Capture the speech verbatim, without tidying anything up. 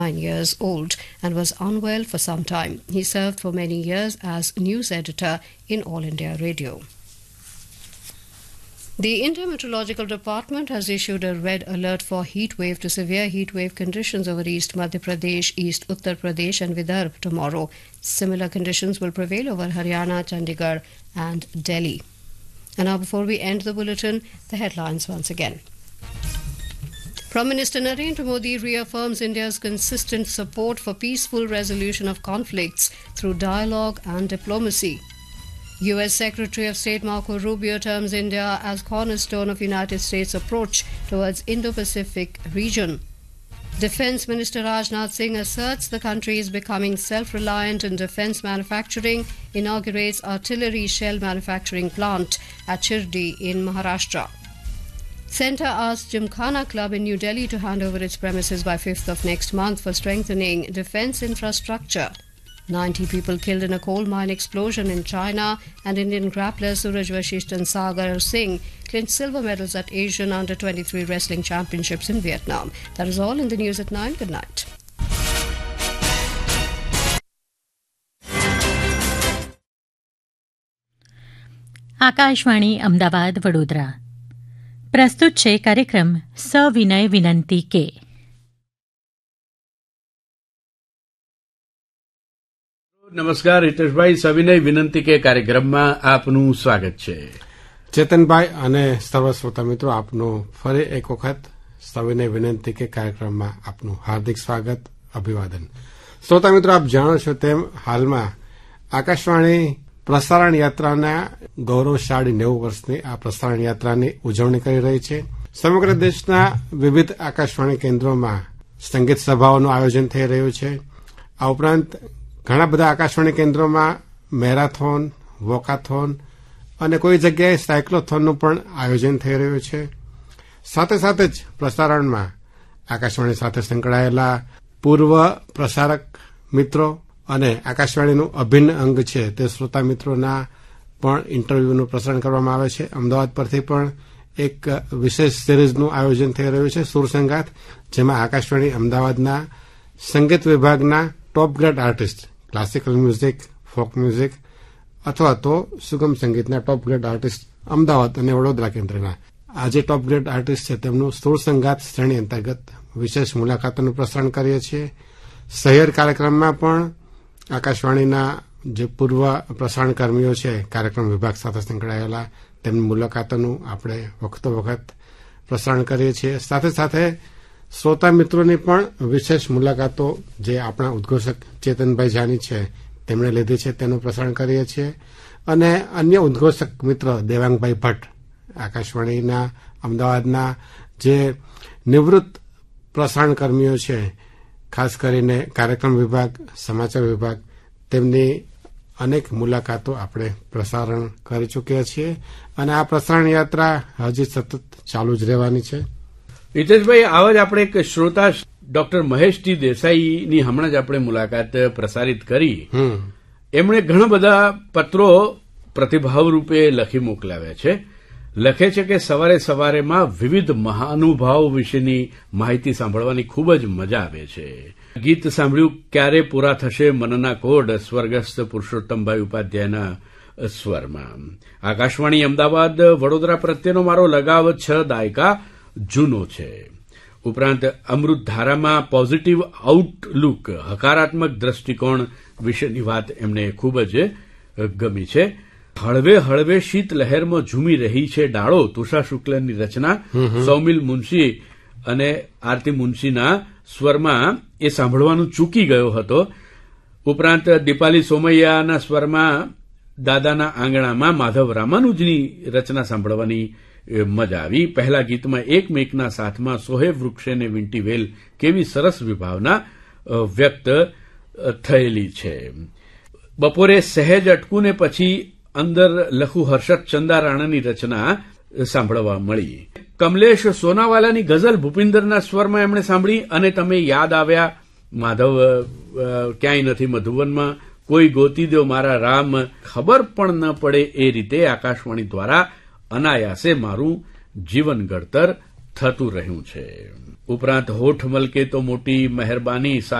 nine years old and was unwell for some time. He served for many years as news editor in All India Radio. The India Meteorological Department has issued a red alert for heat wave to severe heat wave conditions over East Madhya Pradesh, East Uttar Pradesh and Vidarbha tomorrow. Similar conditions will prevail over Haryana, Chandigarh and Delhi. And now before we end the bulletin, the headlines once again. Prime Minister Narendra Modi reaffirms India's consistent support for peaceful resolution of conflicts through dialogue and diplomacy. U S Secretary of State Marco Rubio terms India as cornerstone of United States' approach towards Indo-Pacific region. Defence Minister Rajnath Singh asserts the country is becoming self-reliant in defence manufacturing, inaugurates artillery shell manufacturing plant at Chirdi in Maharashtra. Centre asks Gymkhana Club in New Delhi to hand over its premises by fifth of next month for strengthening defence infrastructure. ninety people killed in a coal mine explosion in China, and Indian grappler Suraj Vashisht and Sagar Singh clinched silver medals at Asian Under twenty-three Wrestling Championships in Vietnam. That is all in the news at nine. Good night. Akashvani Ahmedabad Vadodara પ્રસ્તુત છે કાર્યક્રમ સવિનય વિનંતી કે. નમસ્કાર હિતેશભાઈ, સવિનય વિનંતી કે કાર્યક્રમમાં આપનું સ્વાગત છે. ચેતનભાઈ અને સર્વ શ્રોતા મિત્રો, આપનું ફરી એક વખત સવિનય વિનંતી કે કાર્યક્રમમાં આપનું હાર્દિક સ્વાગત, અભિવાદન. શ્રોતા મિત્રો, આપ જાણો છો તેમ હાલમાં આકાશવાણી પ્રસારણ યાત્રાના ગૌરવશાળી નેવું વર્ષની આ પ્રસારણ યાત્રાની ઉજવણી કરી રહી છે. સમગ્ર દેશના વિવિધ આકાશવાણી કેન્દ્રોમાં સંગીત સભાઓનું આયોજન થઈ રહ્યું છે. આ ઉપરાંત ઘણા બધા આકાશવાણી કેન્દ્રોમાં મેરાથોન, વોકાથોન અને કોઈ જગ્યાએ સાયક્લોથોનનું પણ આયોજન થઈ રહ્યું છે. સાથે સાથે જ પ્રસારણમાં આકાશવાણી સાથે સંકળાયેલા પૂર્વ પ્રસારક મિત્રો અને આકાશવાણીનું અભિન્ન અંગ છે તે શ્રોતા મિત્રોના પણ ઇન્ટરવ્યુનું પ્રસારણ કરવામાં આવે છે. અમદાવાદ પરથી પણ એક વિશેષ સિરીઝનું આયોજન થઈ રહ્યું છે, સુરસંગાત, જેમાં આકાશવાણી અમદાવાદના સંગીત વિભાગના ટોપ grade artist, classical music, folk music અથવા તો સુગમ સંગીતના ટોપ ગ્રેડ આર્ટિસ્ટ અમદાવાદ અને વડોદરા કેન્દ્રના આ જે ટોપ ગ્રેડ આર્ટિસ્ટ છે તેમનું સુરસંગાત શ્રેણી અંતર્ગત વિશેષ મુલાકાતોનું પ્રસારણ કરીએ છીએ. સહિયર કાર્યક્રમમાં પણ આકાશવાણીના જે પૂર્વ પ્રસારણ કર્મીઓ છે, કાર્યક્રમ વિભાગ સાથે સંકળાયેલા, તેમની મુલાકાતોનું આપણે વખતો વખત પ્રસારણ કરીએ છીએ. સાથે સાથે શ્રોતા મિત્રોની પણ વિશેષ મુલાકાતો જે આપણા ઉદ્ઘોષક ચેતનભાઈ જાની છે તેમણે લીધી છે તેનું પ્રસારણ કરીએ છીએ. અને અન્ય ઉદ્ઘોષક મિત્ર દેવાંગભાઈ ભટ્ટ, આકાશવાણીના અમદાવાદના જે નિવૃત્ત પ્રસારણ કર્મીઓ છે, ખાસ કરીને કાર્યક્રમ વિભાગ, સમાચાર વિભાગ, તેમની અનેક મુલાકાતો આપણે પ્રસારણ કરી ચૂક્યા છીએ અને આ પ્રસારણ યાત્રા હજી સતત ચાલુ જ રહેવાની છે. હિતેશભાઈ, આવા જ આપણે એક શ્રોતા ડોક્ટર મહેશ ટી દેસાઈની હમણાં જ આપણે મુલાકાત પ્રસારિત કરી. એમણે ઘણા બધા પત્રો પ્રતિભાવ રૂપે લખી મોકલાવ્યા છે. લખે છે કે સવારે સવારેમાં વિવિધ મહાનુભાવો વિશેની માહિતી સાંભળવાની ખૂબ જ મજા આવે છે. ગીત સાંભળ્યું ક્યારે પૂરા થશે મનના કોડ, સ્વર્ગસ્થ પુરુષોત્તમભાઈ ઉપાધ્યાયના સ્વરમાં. આકાશવાણી અમદાવાદ વડોદરા પ્રત્યેનો મારો લગાવ છ દાયકા જૂનો છે. ઉપરાંત અમૃતધારામાં પોઝિટિવ આઉટલુક, હકારાત્મક દ્રષ્ટિકોણ વિશેની વાત એમને ખૂબ જ ગમી છે. હળવે હળવે શીત લહેરમાં ઝૂમી રહી છે ડાળો, તુષા શુક્લની રચના, સૌમિલ મુનશી અને આરતી મુનશીના સ્વરમાં એ સાંભળવાનું ચૂકી ગયો હતો. ઉપરાંત દીપાલી સોમૈયાના સ્વરમાં દાદાના આંગણામાં માધવ રામાનુજની રચના સાંભળવાની મજા આવી. પહેલા ગીતમાં એક મેકના સાથમાં સોહે વૃક્ષે ને વીંટી વેલ, કેવી સરસ વિભાવના વ્યક્ત થયેલી છે. બપોરે સહેજ અટકું ને પછી અંદર લખુ હર્ષદ ચંદા રાણાની રચના સાંભળવા મળી. કમલેશ સોનાવાલાની ગઝલ ભૂપિન્દરના સ્વરમાં એમણે સાંભળી અને તમે યાદ આવ્યા. માધવ ક્યાંય નથી મધુવનમાં, કોઈ ગોતી દો મારા રામ, ખબર પણ ન પડે એ રીતે આકાશવાણી દ્વારા અનાયાસે મારું જીવન ઘડતર થતું રહ્યું છે. ઉપરાંત હોઠ મલકે તો મોટી મહેરબાની